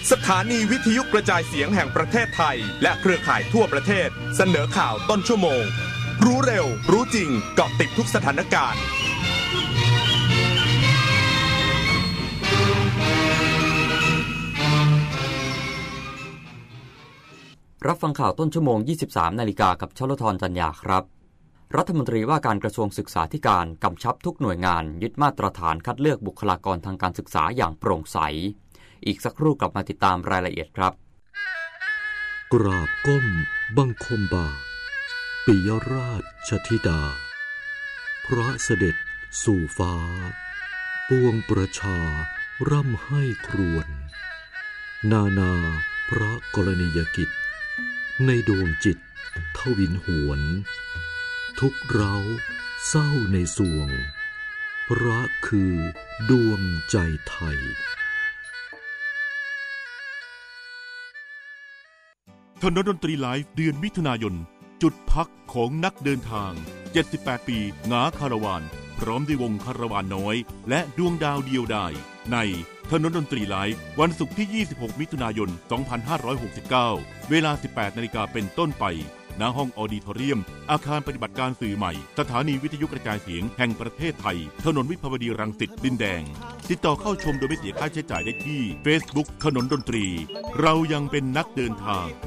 สถานีวิทยุกระจายเสียงแห่งประเทศไทยและเครือข่ายทั่วประเทศเสนอข่าวต้นชั่วโมงรู้เร็วรู้จริงเกาะติดทุกสถานการณ์รับฟังข่าวต้นชั่วโมง 23 นาฬิกากับชลธรจันยาครับรัฐมนตรีว่าการกระทรวงศึกษาธิการกำชับทุกหน่วยงานยึดมาตรฐานคัดเลือกบุคลากรทางการศึกษาอย่างโปร่งใสอีกสักครู่กลับมาติดตามรายละเอียดครับกราบก้มบังคมบาทปิยราชธิดาพระเสด็จสู่ฟ้าปวงประชาร่ำให้ครวญนานาพระกรณียกิจในดวงจิตทวินหวนทุกเร้าเศร้าในสวงพระคือดวงใจไทยถนนดนตรีไลฟ์เดือนมิถุนายนจุดพักของนักเดินทาง78ปีหงาคาราวานพร้อมด้วยวงคาราวานน้อยและดวงดาวเดียวดายในถนนดนตรีไลฟ์วันศุกร์ที่26มิถุนายน2569เวลา 18 นาฬิกาเป็นต้นไปณห้องออดิทอเรียมอาคารปฏิบัติการสื่อใหม่สถานีวิทยุกระจายเสียงแห่งประเทศไทยถนนวิภาวดีรังสิตดินแดงติดต่อเข้าชมโดยไม่เสียค่าใช้จ่ายได้ที่ Facebook ถนนดนตรีเรายังเป็นนักเดินทาง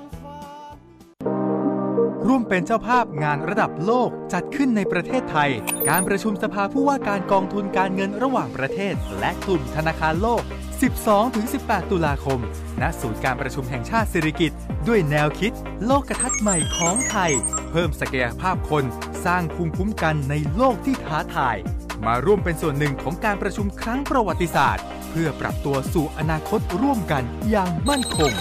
ร่วมเป็นเจ้าภาพงานระดับโลกจัดขึ้นในประเทศไทยการประชุมสภาผู้ว่าการกองทุนการเงินระหว่างประเทศและกลุ่มธนาคารโลก 12-18 ตุลาคมณศูนย์การประชุมแห่งชาติสิริกิติ์ด้วยแนวคิดโลกทัศน์ใหม่ของไทยเพิ่มศักยภาพคนสร้างภูมิคุ้มกันในโลกที่ท้าทายมาร่วมเป็นส่วนหนึ่งของการประชุมครั้งประวัติศาสตร์เพื่อปรับตัวสู่อนาคตร่วมกันอย่างมั่นคง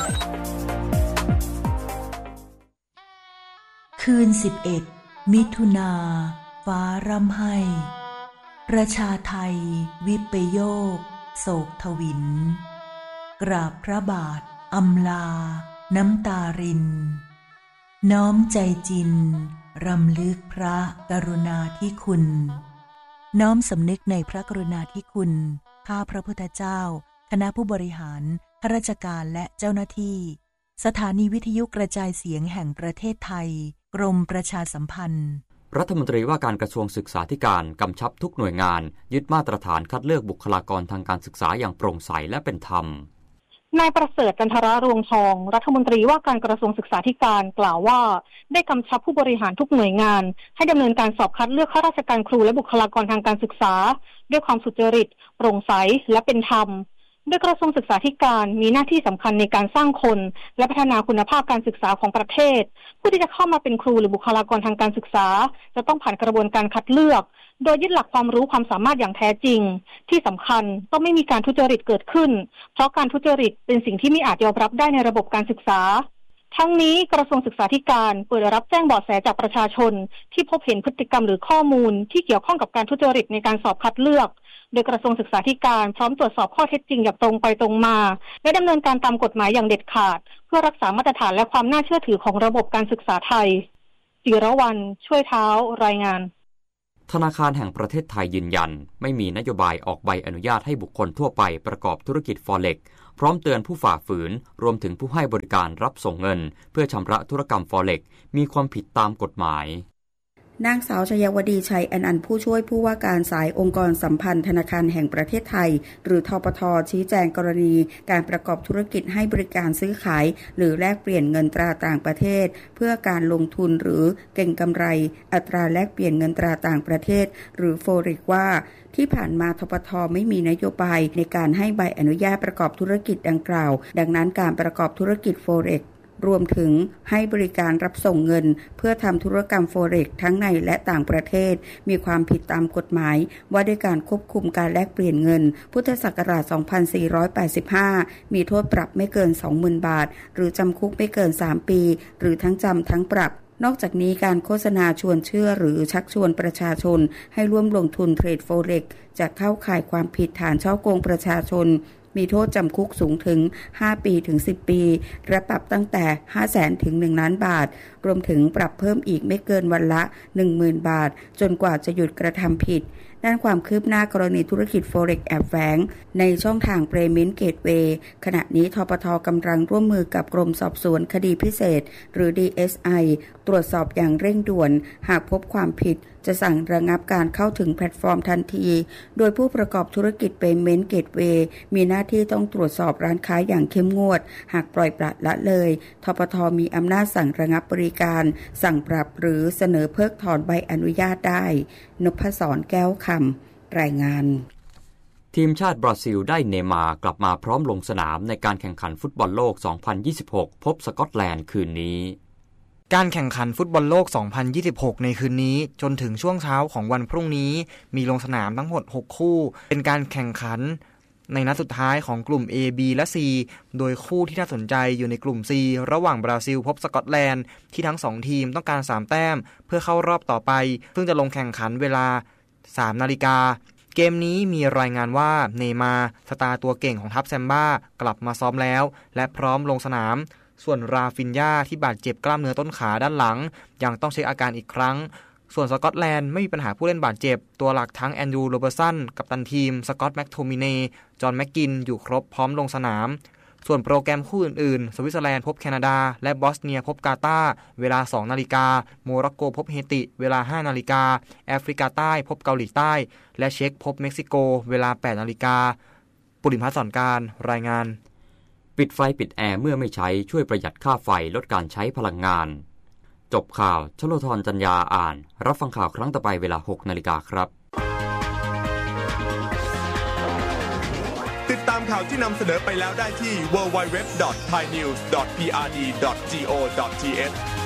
คืน11มิถุนาฟ้าร่ำไห้ประชาไทยวิปโยคโศกทวินกราบพระบาทอำลาน้ำตารินน้อมใจจินรำลึกพระกรุณาธิคุณน้อมสำนึกในพระกรุณาธิคุณข้าพระพุทธเจ้าคณะผู้บริหารข้าราชการและเจ้าหน้าที่สถานีวิทยุกระจายเสียงแห่งประเทศไทยกรมประชาสัมพันธ์รัฐมนตรีว่าการกระทรวงศึกษาธิการกำชับทุกหน่วยงานยึดมาตรฐานคัดเลือกบุคลากรทางการศึกษาอย่างโปร่งใสและเป็นธรรมนายประเสริฐจันทรรวงทองรัฐมนตรีว่าการกระทรวงศึกษาธิการกล่าวว่าได้กำชับผู้บริหารทุกหน่วยงานให้ดำเนินการสอบคัดเลือกข้าราชการครูและบุคลากรทางการศึกษาด้วยความสุจริตโปร่งใสและเป็นธรรมโดยกระทรวงศึกษาธิการมีหน้าที่สำคัญในการสร้างคนและพัฒนาคุณภาพการศึกษาของประเทศผู้ที่จะเข้ามาเป็นครูหรือบุคลากรทางการศึกษาจะต้องผ่านกระบวนการคัดเลือกโดยยึดหลักความรู้ความสามารถอย่างแท้จริงที่สำคัญต้องไม่มีการทุจริตเกิดขึ้นเพราะการทุจริตเป็นสิ่งที่ไม่อาจยอมรับได้ในระบบการศึกษาทั้งนี้กระทรวงศึกษาธิการเปิดรับแจ้งเบาะแสจากประชาชนที่พบเห็นพฤติกรรมหรือข้อมูลที่เกี่ยวข้องกับการทุจริตในการสอบคัดเลือกโดยกระทรวงศึกษาธิการพร้อมตรวจสอบข้อเท็จจริงอย่างตรงไปตรงมาและดำเนินการตามกฎหมายอย่างเด็ดขาดเพื่อรักษามาตรฐานและความน่าเชื่อถือของระบบการศึกษาไทยจิรวรรณช่วยเท้ารายงานธนาคารแห่งประเทศไทยยืนยันไม่มีนโยบายออกใบอนุญาตให้บุคคลทั่วไปประกอบธุรกิจฟอเร็กซ์พร้อมเตือนผู้ฝ่าฝืนรวมถึงผู้ให้บริการรับส่งเงินเพื่อชำระธุรกรรมฟอเร็กซ์มีความผิดตามกฎหมายนางสาวชยวดีชัยอนันต์ผู้ช่วยผู้ว่าการสายองค์กรสัมพันธ์ธนาคารแห่งประเทศไทยหรือธปท.ชี้แจงกรณีการประกอบธุรกิจให้บริการซื้อขายหรือแลกเปลี่ยนเงินตราต่างประเทศเพื่อการลงทุนหรือเก็งกำไรอัตราแลกเปลี่ยนเงินตราต่างประเทศหรือโฟเร็กซ์ว่าที่ผ่านมาธปท.ไม่มีนโยบายในการให้ใบอนุญาตประกอบธุรกิจดังกล่าวดังนั้นการประกอบธุรกิจโฟเร็กซ์รวมถึงให้บริการรับส่งเงินเพื่อทำธุรกรรมโฟเร็กซ์ทั้งในและต่างประเทศมีความผิดตามกฎหมายว่าด้วยการควบคุมการแลกเปลี่ยนเงินพุทธศักราช 2485 มีโทษปรับไม่เกิน 20,000 บาทหรือจำคุกไม่เกิน 3 ปีหรือทั้งจำทั้งปรับนอกจากนี้การโฆษณาชวนเชื่อหรือชักชวนประชาชนให้ร่วมลงทุนเทรดโฟเร็กซ์จะเข้าข่ายความผิดฐานฉ้อโกงประชาชนมีโทษจำคุกสูงถึง5ปีถึง10ปีและปรับตั้งแต่ 500,000 ถึง 1 ล้านบาทรวมถึงปรับเพิ่มอีกไม่เกินวันละ 10,000 บาทจนกว่าจะหยุดกระทำผิดด้านความคืบหน้ากรณีธุรกิจ Forex แอบแฝงในช่องทาง Payment Gateway ขณะนี้ธปท.กำลังร่วมมือกับกรมสอบสวนคดีพิเศษหรือ DSI ตรวจสอบอย่างเร่งด่วนหากพบความผิดจะสั่งระงับการเข้าถึงแพลตฟอร์มทันทีโดยผู้ประกอบธุรกิจ Payment Gateway มีหน้าที่ต้องตรวจสอบร้านค้าอย่างเข้มงวดหากปล่อยปละละเลยธปท.มีอำนาจสั่งระงับบริการสั่งปรับหรือเสนอเพิกถอนใบอนุญาตได้นพศรแก้วคำรายงานทีมชาติบราซิลได้เนย์มาร์กลับมาพร้อมลงสนามในการแข่งขันฟุตบอลโลก 2026 พบสกอตแลนด์คืนนี้การแข่งขันฟุตบอลโลก 2026 ในคืนนี้จนถึงช่วงเช้าของวันพรุ่งนี้มีลงสนามทั้งหมด 6 คู่เป็นการแข่งขันในนัดสุดท้ายของกลุ่ม A B และ C โดยคู่ที่น่าสนใจอยู่ในกลุ่ม C ระหว่างบราซิลพบสกอตแลนด์ที่ทั้ง2ทีมต้องการ3แต้มเพื่อเข้ารอบต่อไปซึ่งจะลงแข่งขันเวลา 3 นาฬิกาเกมนี้มีรายงานว่าเนย์มาร์สตาร์ตัวเก่งของทัพแซมบ้ากลับมาซ้อมแล้วและพร้อมลงสนามส่วนราฟินญาที่บาดเจ็บกล้ามเนื้อต้นขาด้านหลังยังต้องเช็คอาการอีกครั้งส่วนสกอตแลนด์ไม่มีปัญหาผู้เล่นบาดเจ็บตัวหลักทั้งแอนดรูว์ โรเบอร์สันกัปตันทีมสกอตต์แม็กโทมิเนจอห์นแม็กกินอยู่ครบพร้อมลงสนามส่วนโปรแกรมคู่อื่นๆสวิตเซอร์แลนด์พบแคนาดาและบอสเนียพบกาตาร์เวลา 2 นาฬิกาโมร็อกโกพบเฮติเวลา 5 นาฬิกาแอฟริกาใต้พบเกาหลีใต้และเช็กพบเม็กซิโกเวลา 8 นาฬิกาปุริมพัฒน์สอนการรายงานปิดไฟปิดแอร์เมื่อไม่ใช้ช่วยประหยัดค่าไฟลดการใช้พลังงานจบข่าวชโลธรจัญญาอ่านรับฟังข่าวครั้งต่อไปเวลา 6 นาฬิกาครับติดตามข่าวที่นำเสนอไปแล้วได้ที่ www.thainews.prd.go.th